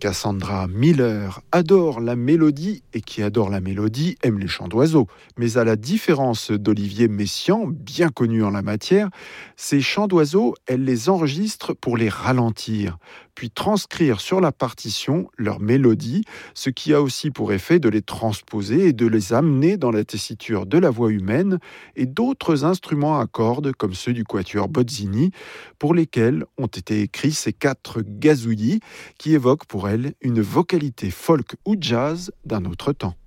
Cassandra Miller adore la mélodie et qui adore la mélodie aime les chants d'oiseaux. Mais à la différence d'Olivier Messiaen, bien connu en la matière, ces chants d'oiseaux, elle les enregistre pour les ralentir, puis transcrire sur la partition leur mélodie, ce qui a aussi pour effet de les transposer et de les amener dans la tessiture de la voix humaine et d'autres instruments à cordes comme ceux du quatuor Bozzini, pour lesquels ont été écrits ces 4 gazouillis qui évoquent pour elle une vocalité folk ou jazz d'un autre temps.